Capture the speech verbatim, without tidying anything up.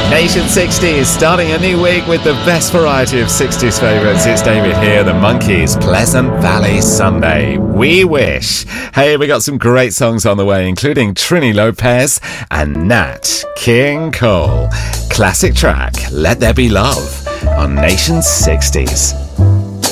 Nation sixties, starting a new week with the best variety of sixties favourites. It's David here, the Monkees, Pleasant Valley Sunday, We Wish. Hey, we got some great songs on the way, including Trini Lopez and Nat King Cole. Classic track, Let There Be Love, on Nation sixties.